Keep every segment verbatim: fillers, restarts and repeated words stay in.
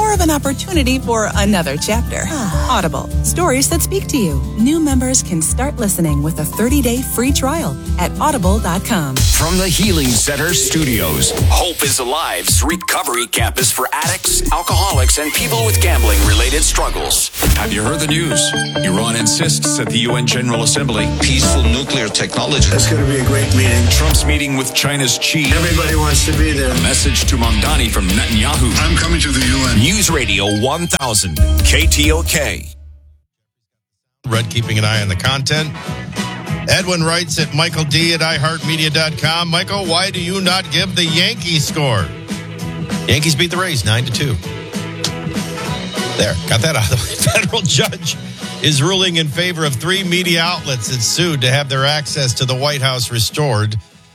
more of an opportunity for another chapter. Audible, stories that speak to you. New members can start listening with a thirty-day free trial at audible dot com. From the Healing Center Studios, Hope is Alive's recovery campus for addicts, alcoholics, and people with gambling-related struggles. Have you heard the news? Iran insists at the U N General Assembly. Peaceful nuclear technology. That's going to be a great meeting. Trump's meeting with China's Xi. Everybody wants to be there. A message to Mamdani from Netanyahu. I'm coming to the U N. News Radio one thousand, K T O K. Red keeping an eye on the content. Edwin writes at Michael D at i heart media dot com. Michael, why do you not give the Yankees score? Yankees beat the Rays nine to two. There, got that out of the way. Federal judge is ruling in favor of three media outlets that sued to have their access to the White House restored.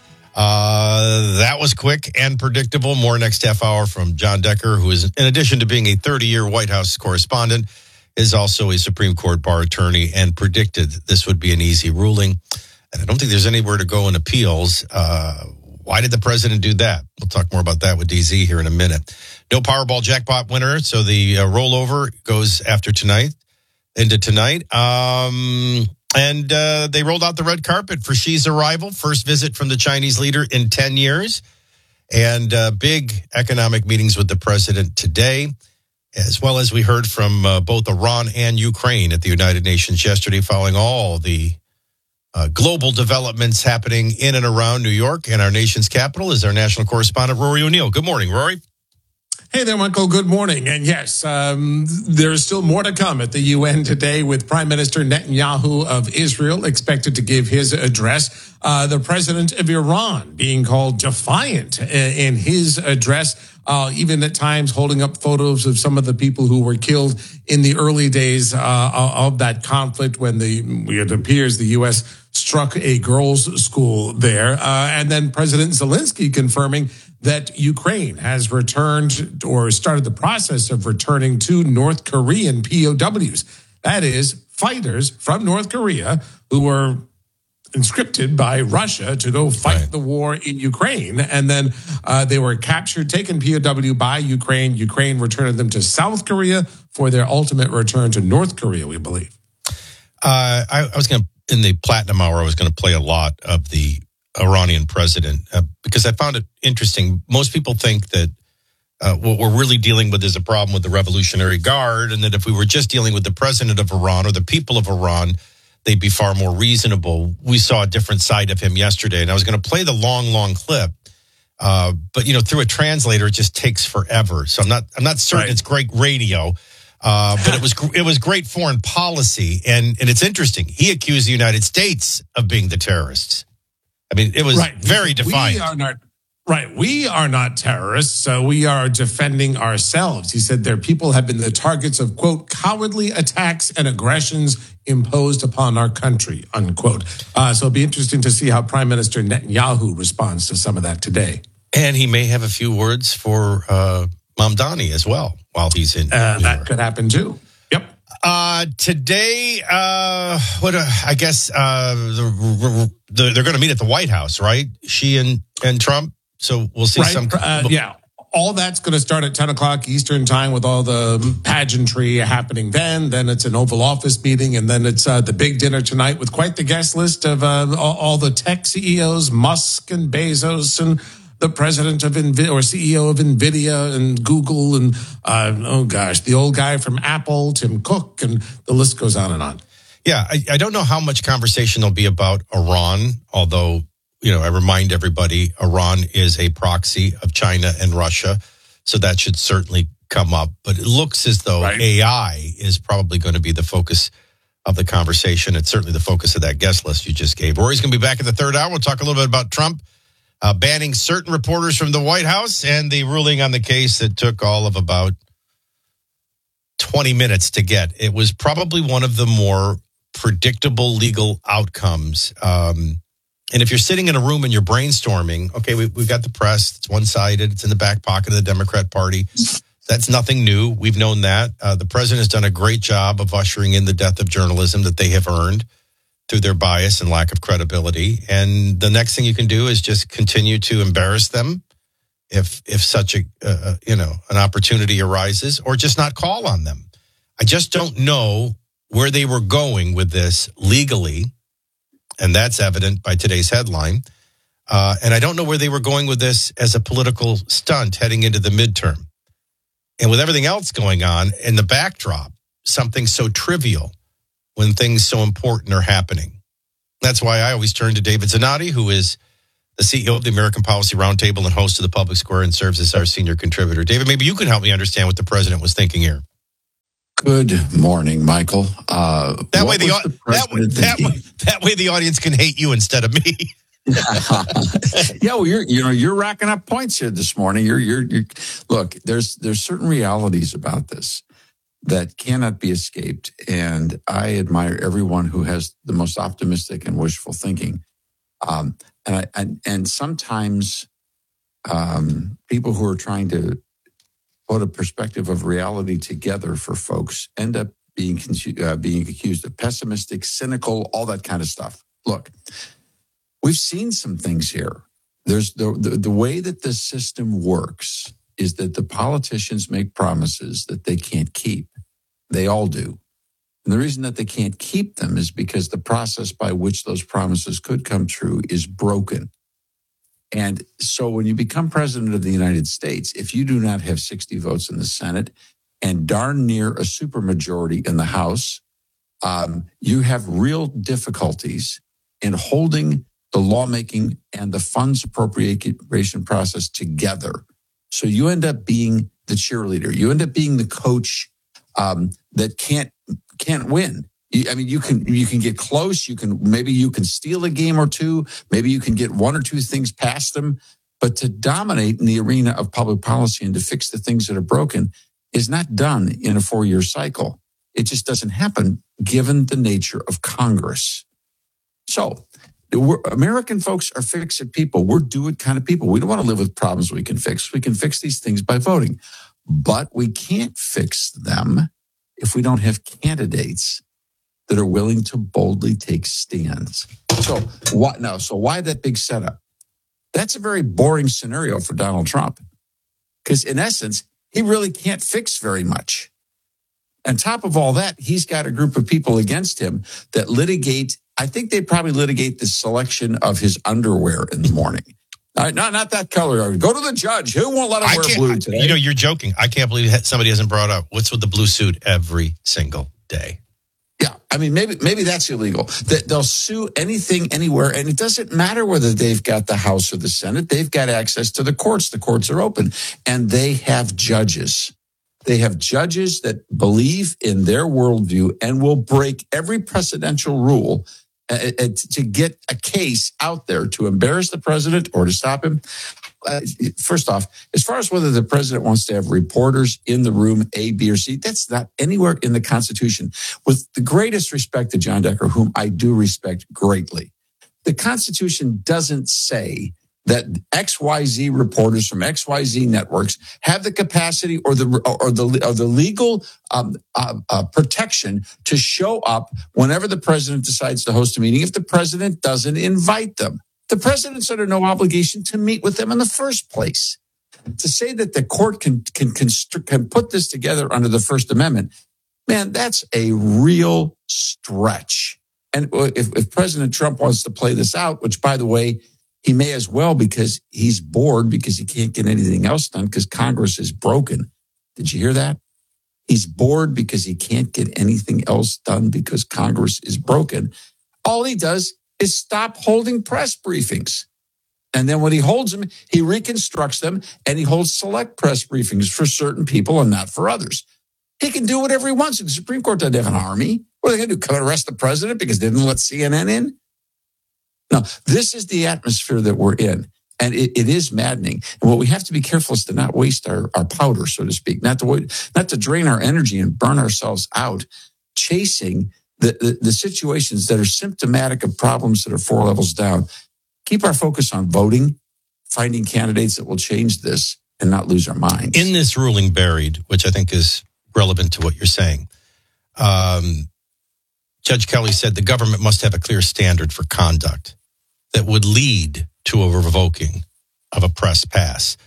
Uh, that was quick and predictable. More next half hour from John Decker, who is, in addition to being a thirty-year White House correspondent, is also a Supreme Court bar attorney and predicted this would be an easy ruling. And I don't think there's anywhere to go in appeals. Uh, why did the president do that? We'll talk more about that with D Z here in a minute. No Powerball jackpot winner, so the uh, rollover goes after tonight, into tonight. Um, and uh, they rolled out the red carpet for Xi's arrival, first visit from the Chinese leader in ten years, and uh, big economic meetings with the president today, as well as we heard from uh, both Iran and Ukraine at the United Nations yesterday, following all the uh, global developments happening in and around New York. And our nation's capital is our national correspondent, Rory O'Neill. Good morning, Rory. Hey there, Michael. Good morning. And yes, um, there's still more to come at the U N today with Prime Minister Netanyahu of Israel expected to give his address. Uh, the president of Iran being called defiant in his address, uh, even at times holding up photos of some of the people who were killed in the early days uh, of that conflict when the it appears the U S struck a girls' school there. Uh, and then President Zelensky confirming that Ukraine has returned or started the process of returning two North Korean P O Ws. That is, fighters from North Korea who were conscripted by Russia to go fight right. the war in Ukraine. And then uh, they were captured, taken P O W by Ukraine. Ukraine returned them to South Korea for their ultimate return to North Korea, we believe. Uh, I, I was going to, in the Platinum Hour, I was going to play a lot of the Iranian president uh, because I found it interesting. Most people think that uh, what we're really dealing with is a problem with the Revolutionary Guard, and that if we were just dealing with the president of Iran or the people of Iran, they'd be far more reasonable. We saw a different side of him yesterday, and I was going to play the long, long clip. Uh, but you know, through a translator, it just takes forever. So I'm not, I'm not certain right. it's great radio. Uh, but it was, it was great foreign policy, and and it's interesting. He accused the United States of being the terrorists. I mean, it was right. very defiant. We are not, right. We are not terrorists. So we are defending ourselves. He said their people have been the targets of, quote, cowardly attacks and aggressions imposed upon our country, unquote. Uh, so it'll be interesting to see how Prime Minister Netanyahu responds to some of that today. And he may have a few words for uh, Mamdani as well while he's in. Uh, that could happen too. Yep. Uh, today, uh, what uh, I guess uh, the, the, they're going to meet at the White House, right? Xi and, and Trump. So we'll see right. some. Uh, yeah. All that's going to start at ten o'clock Eastern time with all the pageantry happening then. Then it's an Oval Office meeting. And then it's uh, the big dinner tonight with quite the guest list of uh, all, all the tech C E Os, Musk and Bezos and the president of NVIDIA or C E O of NVIDIA and Google and, uh, oh gosh, the old guy from Apple, Tim Cook, and the list goes on and on. Yeah, I, I don't know how much conversation there'll be about Iran, although, you know, I remind everybody Iran is a proxy of China and Russia, so that should certainly come up. But it looks as though right. A I is probably going to be the focus of the conversation. It's certainly the focus of that guest list you just gave. Rory's going to be back in the third hour. We'll talk a little bit about Trump uh, banning certain reporters from the White House and the ruling on the case that took all of about twenty minutes to get. It was probably one of the more predictable legal outcomes. Um, and if you're sitting in a room and you're brainstorming, okay, we, we've got the press, it's one-sided, it's in the back pocket of the Democrat Party. That's nothing new. We've known that. Uh, the president has done a great job of ushering in the death of journalism that they have earned through their bias and lack of credibility. And the next thing you can do is just continue to embarrass them if if such a uh, you know an opportunity arises, or just not call on them. I just don't know where they were going with this legally, and that's evident by today's headline. Uh, and I don't know where they were going with this as a political stunt heading into the midterm. And with everything else going on in the backdrop, something so trivial when things so important are happening. That's why I always turn to David Zanotti, who is the C E O of the American Policy Roundtable and host of the Public Square and serves as our senior contributor. David, maybe you can help me understand what the president was thinking here. Good morning, Michael. Uh, that way, the, the that, way, that, way, that way the audience can hate you instead of me. yeah, well, you're you know you're racking up points here this morning. You're you're, you're look. There's there's certain realities about this that cannot be escaped, and I admire everyone who has the most optimistic and wishful thinking. Um, and I and, and sometimes um, people who are trying to put a perspective of reality together for folks end up being uh, being accused of pessimistic, cynical, all that kind of stuff. Look, we've seen some things here. There's the, the the way that the system works is that the politicians make promises that they can't keep. They all do. And the reason that they can't keep them is because the process by which those promises could come true is broken. And so when you become president of the United States, if you do not have sixty votes in the Senate and darn near a supermajority in the House, um, you have real difficulties in holding the lawmaking and the funds appropriation process together. So you end up being the cheerleader. You end up being the coach um, that can't can't win. I mean, you can you can get close. You can maybe you can steal a game or two. Maybe you can get one or two things past them. But to dominate in the arena of public policy and to fix the things that are broken is not done in a four-year cycle. It just doesn't happen given the nature of Congress. So we're, American folks are fix-it people. We're do-it kind of people. We don't want to live with problems we can fix. We can fix these things by voting. But we can't fix them if we don't have candidates that are willing to boldly take stands. So what now? So why that big setup? That's a very boring scenario for Donald Trump, because in essence, he really can't fix very much. On top of all that, he's got a group of people against him that litigate. I think they probably litigate the selection of his underwear in the morning. All right, not not that color. Go to the judge. Who won't let him wear blue today? You know, you're joking. I can't believe somebody hasn't brought up what's with the blue suit every single day. Yeah, I mean, maybe maybe that's illegal. They'll sue anything, anywhere, and it doesn't matter whether they've got the House or the Senate. They've got access to the courts. The courts are open, and they have judges. They have judges that believe in their worldview and will break every precedential rule uh, uh, to get a case out there to embarrass the president or to stop him. Uh, first off, as far as whether the president wants to have reporters in the room A, B, or C, that's not anywhere in the Constitution. With the greatest respect to John Decker, whom I do respect greatly, the Constitution doesn't say that X Y Z reporters from X Y Z networks have the capacity or the or the or the legal um, uh, uh, protection to show up whenever the president decides to host a meeting if the president doesn't invite them. The president's under no obligation to meet with them in the first place. To say that the court can can constr- can put this together under the First Amendment, man, that's a real stretch. And if, if President Trump wants to play this out, which, by the way, he may as well because he's bored because he can't get anything else done because Congress is broken. Did you hear that? He's bored because he can't get anything else done because Congress is broken. All he does is stop holding press briefings. And then when he holds them, he reconstructs them and he holds select press briefings for certain people and not for others. He can do whatever he wants. The Supreme Court doesn't have an army. What are they going to do? Come and arrest the president because they didn't let C N N in? No, this is the atmosphere that we're in. And it, it is maddening. And what we have to be careful is to not waste our, our powder, so to speak, not to, not to drain our energy and burn ourselves out chasing The, the, the situations that are symptomatic of problems that are four levels down. Keep our focus on voting, finding candidates that will change this and not lose our minds. In this ruling buried, which I think is relevant to what you're saying, um, Judge Kelly said the government must have a clear standard for conduct that would lead to a revoking of a press pass.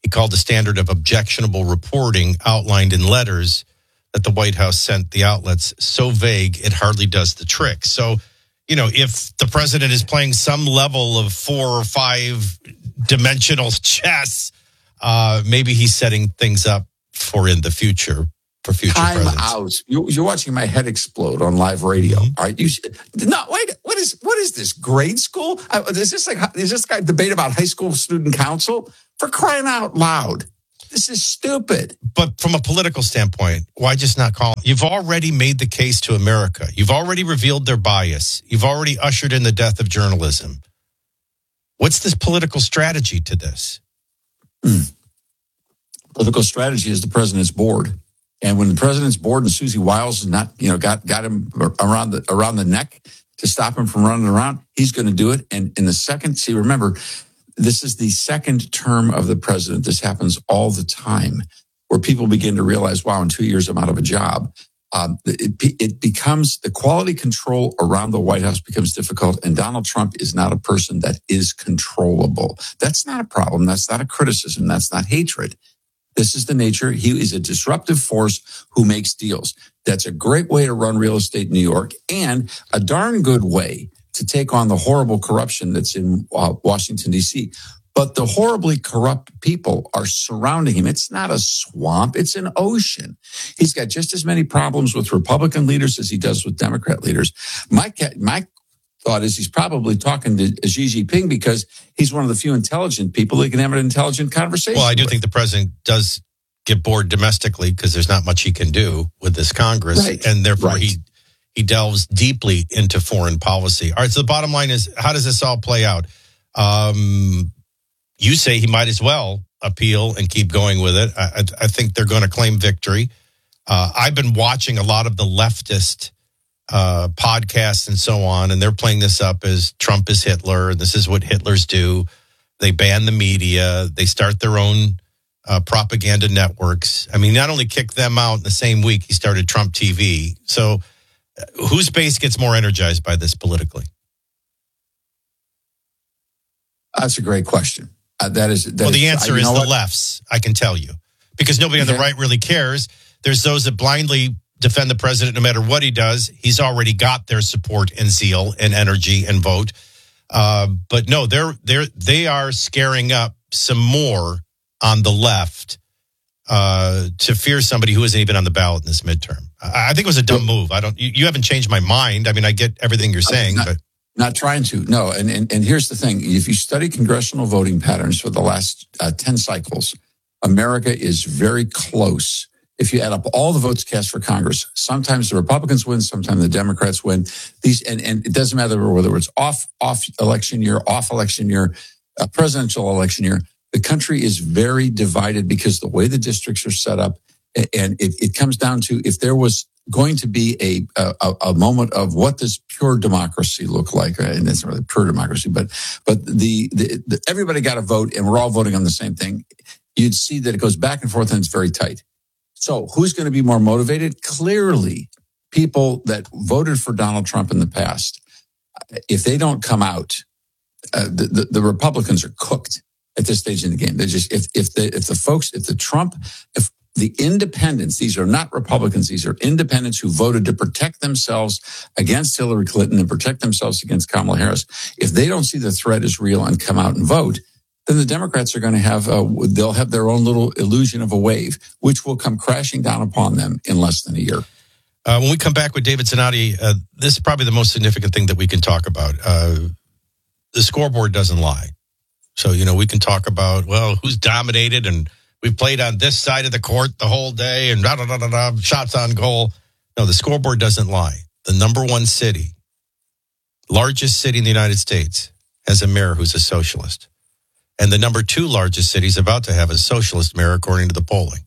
He called the standard of objectionable reporting outlined in letters that the White House sent the outlets so vague it hardly does the trick. So, you know, if the president is playing some level of four or five dimensional chess, uh, maybe he's setting things up for in the future. For future Time presidents. out. You, you're watching my head explode on live radio. Mm-hmm. All right. You should, no, wait. What is what is this? Grade school? Uh, is this like is this guy debate about high school student council? For crying out loud! This is stupid. But from a political standpoint, why just not call? You've already made the case to America. You've already revealed their bias. You've already ushered in the death of journalism. What's this political strategy to this? Mm. Political strategy is the president's bored. And when the president's bored and Susie Wiles has not, you know, got, got him around the around the neck to stop him from running around, he's going to do it. And in the second, see, remember, this is the second term of the president. This happens all the time, where people begin to realize, wow, in two years I'm out of a job. Um, it, it becomes, the quality control around the White House becomes difficult, and Donald Trump is not a person that is controllable. That's not a problem. That's not a criticism. That's not hatred. This is the nature. He is a disruptive force who makes deals. That's a great way to run real estate in New York, and a darn good way to take on the horrible corruption that's in uh, Washington, D C. But the horribly corrupt people are surrounding him. It's not a swamp. It's an ocean. He's got just as many problems with Republican leaders as he does with Democrat leaders. My, my thought is he's probably talking to Xi Jinping because he's one of the few intelligent people that can have an intelligent conversation. Well, I do with. think the president does get bored domestically because there's not much he can do with this Congress. Right. And therefore Right. he he delves deeply into foreign policy. All right, so the bottom line is, how does this all play out? Um, you say he might as well appeal and keep going with it. I, I, I think they're going to claim victory. Uh, I've been watching a lot of the leftist uh, podcasts and so on, and they're playing this up as Trump is Hitler, and this is what Hitlers do. They ban the media. They start their own uh, propaganda networks. I mean, not only kicked them out in the same week, he started Trump T V. So uh, whose base gets more energized by this politically? That's a great question. Uh, that is. That well, the is, answer uh, you is know the what? lefts, I can tell you. Because nobody on the Okay. right really cares. There's those that blindly defend the president no matter what he does. He's already got their support and zeal and energy and vote. Uh, but no, they're they're they are scaring up some more on the left uh, to fear somebody who isn't even on the ballot in this midterm. I, I think it was a dumb move. I don't. You, you haven't changed my mind. I mean, I get everything you're saying, not, but not trying to. No, and, and and here's the thing: if you study congressional voting patterns for the last uh, ten cycles, America is very close. If you add up all the votes cast for Congress, sometimes the Republicans win, sometimes the Democrats win. These and, and it doesn't matter whether it's off off election year, off election year, uh, presidential election year. The country is very divided because the way the districts are set up, and it, it comes down to if there was going to be a, a a moment of what does pure democracy look like, and it's not really pure democracy, but but the, the, the everybody got a vote and we're all voting on the same thing. You'd see that it goes back and forth and it's very tight. So who's going to be more motivated? Clearly, people that voted for Donald Trump in the past. If they don't come out, uh, the, the, the Republicans are cooked at this stage in the game. They're just, if, if the, if the folks, if the Trump, if the independents, these are not Republicans, these are independents who voted to protect themselves against Hillary Clinton and protect themselves against Kamala Harris. If they don't see the threat is real and come out and vote, then the Democrats are going to have, uh, they'll have their own little illusion of a wave, which will come crashing down upon them in less than a year. Uh, when we come back with David Zanotti, uh, this is probably the most significant thing that we can talk about. Uh, the scoreboard doesn't lie. So, you know, we can talk about, well, who's dominated and we played on this side of the court the whole day and da da da da da, shots on goal. No, the scoreboard doesn't lie. The number one city, largest city in the United States, has a mayor who's a socialist. And the number two largest city is about to have a socialist mayor, according to the polling.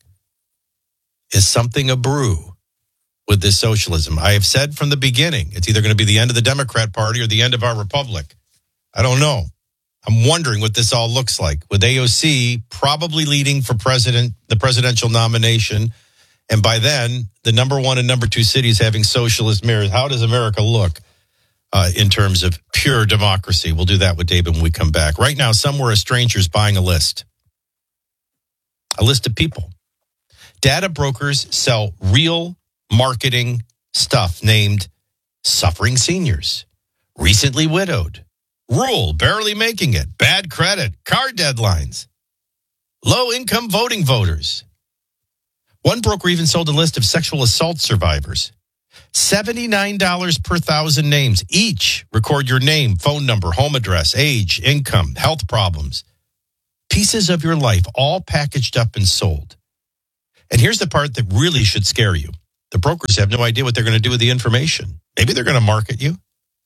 Is something a brew with this socialism? I have said from the beginning, it's either going to be the end of the Democrat Party or the end of our republic. I don't know. I'm wondering what this all looks like, with A O C probably leading for president, the presidential nomination. And by then, the number one and number two cities having socialist mayors. How does America look uh, in terms of pure democracy? We'll do that with David when we come back. Right now, somewhere a stranger's buying a list. a list of people. Data brokers sell real marketing stuff named suffering seniors, recently widowed, rural, barely making it, bad credit, car deadlines, low-income voting voters. One broker even sold a list of sexual assault survivors. seventy-nine dollars per thousand names. Each record your name, phone number, home address, age, income, health problems. Pieces of your life, all packaged up and sold. And here's the part that really should scare you. The brokers have no idea what they're going to do with the information. Maybe they're going to market you.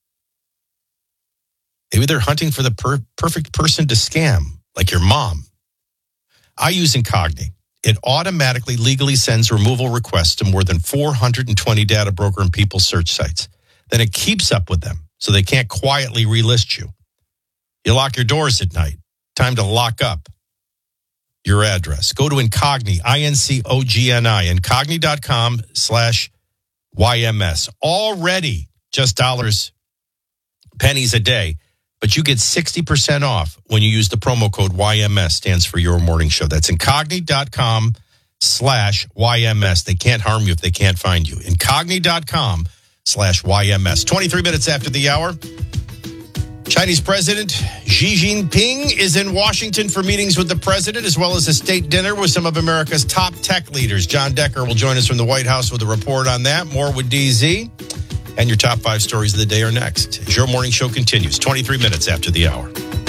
Maybe they're hunting for the per- perfect person to scam, like your mom. I use Incogni. It automatically legally sends removal requests to more than four hundred twenty data broker and people search sites. Then it keeps up with them so they can't quietly relist you. You lock your doors at night. Time to lock up your address. Go to Incogni, I N C O G N I, incogni.com slash YMS. Already just dollars, pennies a day, but you get sixty percent off when you use the promo code Y M S, stands for Your Morning Show. That's incogni.com slash YMS. They can't harm you if they can't find you. Incogni.com slash YMS. twenty-three minutes after the hour. Chinese President Xi Jinping is in Washington for meetings with the president, as well as a state dinner with some of America's top tech leaders. John Decker will join us from the White House with a report on that. More with D Z. And your top five stories of the day are next, as Your Morning Show continues, twenty-three minutes after the hour.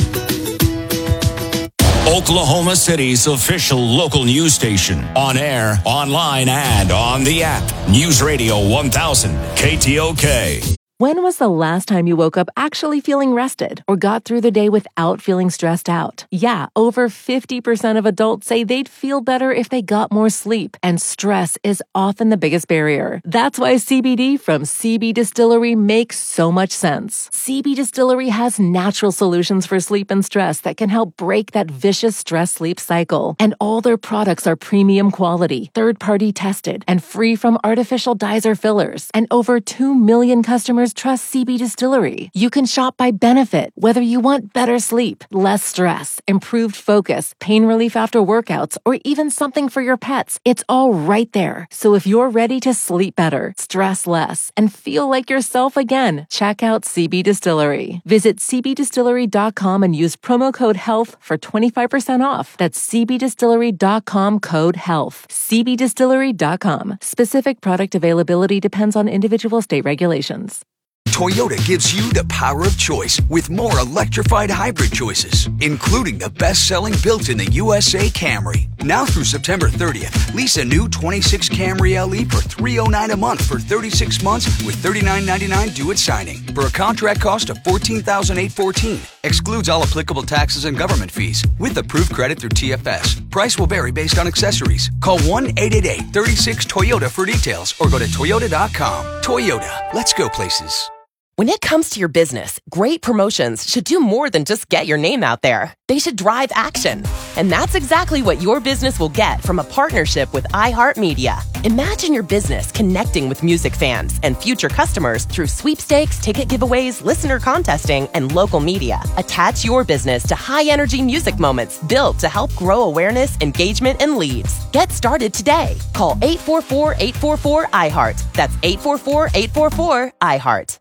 Oklahoma City's official local news station. On air, online, and on the app. News Radio one thousand, K T O K. When was the last time you woke up actually feeling rested or got through the day without feeling stressed out? Yeah, over fifty percent of adults say they'd feel better if they got more sleep, and stress is often the biggest barrier. That's why C B D from C B Distillery makes so much sense. C B Distillery has natural solutions for sleep and stress that can help break that vicious stress-sleep cycle. And all their products are premium quality, third-party tested, and free from artificial dyes or fillers. And over two million customers trust C B Distillery. You can shop by benefit, whether you want better sleep, less stress, improved focus, pain relief after workouts, or even something for your pets. It's all right there. So if you're ready to sleep better, stress less, and feel like yourself again, check out C B Distillery. Visit c b distillery dot com and use promo code HEALTH for twenty-five percent off. That's c b distillery dot com code HEALTH. c b distillery dot com. Specific product availability depends on individual state regulations. Toyota gives you the power of choice with more electrified hybrid choices, including the best-selling built-in-the U S A Camry. Now through September thirtieth, lease a new twenty-six Camry L E for three hundred nine dollars a month for thirty-six months with thirty-nine ninety-nine due at signing for a contract cost of fourteen thousand eight hundred fourteen dollars. Excludes all applicable taxes and government fees with approved credit through T F S. Price will vary based on accessories. Call one eight eight eight, three six, Toyota for details or go to toyota dot com. Toyota, let's go places. When it comes to your business, great promotions should do more than just get your name out there. They should drive action. And that's exactly what your business will get from a partnership with iHeartMedia. Imagine your business connecting with music fans and future customers through sweepstakes, ticket giveaways, listener contesting, and local media. Attach your business to high-energy music moments built to help grow awareness, engagement, and leads. Get started today. Call eight four four, eight four four, I heart. That's eight four four, eight four four, I heart.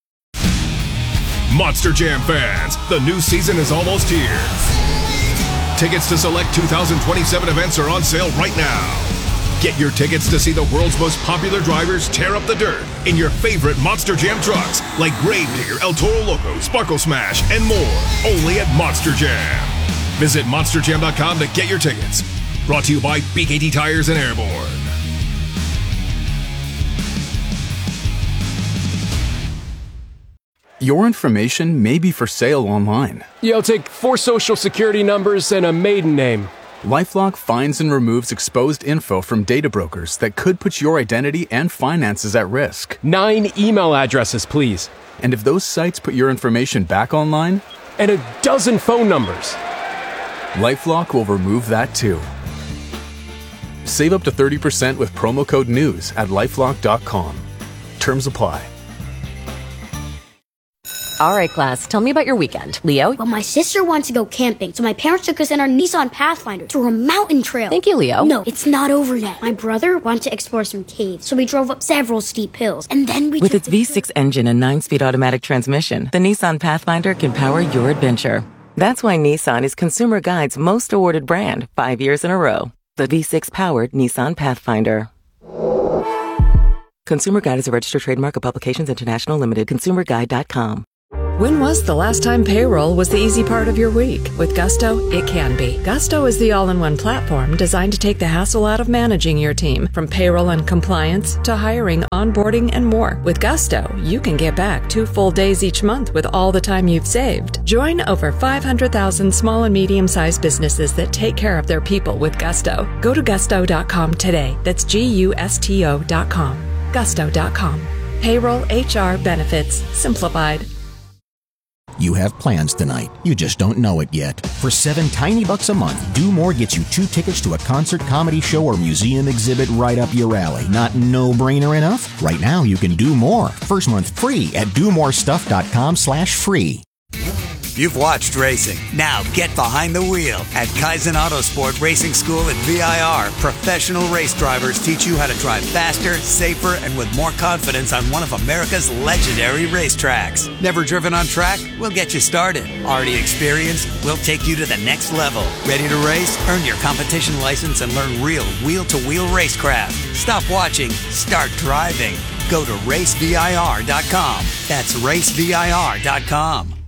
Monster Jam fans, the new season is almost here. Tickets to select two thousand twenty-seven events are on sale right now. Get your tickets to see the world's most popular drivers tear up the dirt in your favorite Monster Jam trucks like Gravedigger, El Toro Loco, Sparkle Smash, and more, only at Monster Jam. Visit monster jam dot com to get your tickets. Brought to you by B K T Tires and Airborne. Your information may be for sale online. Yeah, I'll take four social security numbers and a maiden name. LifeLock finds and removes exposed info from data brokers that could put your identity and finances at risk. Nine email addresses, please. And if those sites put your information back online? And a dozen phone numbers. LifeLock will remove that too. Save up to thirty percent with promo code NEWS at lifelock dot com. Terms apply. All right, class, tell me about your weekend. Leo? Well, my sister wants to go camping, so my parents took us in our Nissan Pathfinder through a mountain trail. Thank you, Leo. No, it's not over yet. My brother wanted to explore some caves, so we drove up several steep hills, and then we With took its V six engine and nine-speed automatic transmission, the Nissan Pathfinder can power your adventure. That's why Nissan is Consumer Guide's most awarded brand five years in a row. The V six-powered Nissan Pathfinder. Consumer Guide is a registered trademark of Publications International Limited. consumer guide dot com. When was the last time payroll was the easy part of your week? With Gusto, it can be. Gusto is the all-in-one platform designed to take the hassle out of managing your team, from payroll and compliance to hiring, onboarding, and more. With Gusto, you can get back two full days each month with all the time you've saved. Join over five hundred thousand small and medium-sized businesses that take care of their people with Gusto. Go to gusto dot com today. That's G U S T O dot com. gusto dot com. Payroll, H R, benefits, simplified. You have plans tonight. You just don't know it yet. For seven tiny bucks a month, Do More gets you two tickets to a concert, comedy show, or museum exhibit right up your alley. Not no-brainer enough? Right now, you can do more. First month free at do more stuff dot com slash free. You've watched racing. Now get behind the wheel. At Kaizen Autosport Racing School at V I R, professional race drivers teach you how to drive faster, safer, and with more confidence on one of America's legendary racetracks. Never driven on track? We'll get you started. Already experienced? We'll take you to the next level. Ready to race? Earn your competition license and learn real wheel-to-wheel racecraft. Stop watching. Start driving. Go to race V I R dot com. That's race V I R dot com.